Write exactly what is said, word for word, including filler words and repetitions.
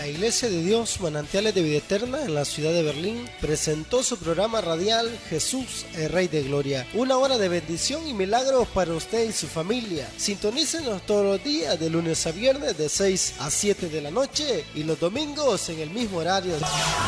Iglesia de Dios Manantiales de Vida Eterna en la ciudad de Berlín presentó su programa radial Jesús, el Rey de Gloria. Una hora de bendición y milagros para usted y su familia. Sintonícenos todos los días de lunes a viernes de seis a siete de la noche y los domingos en el mismo horario.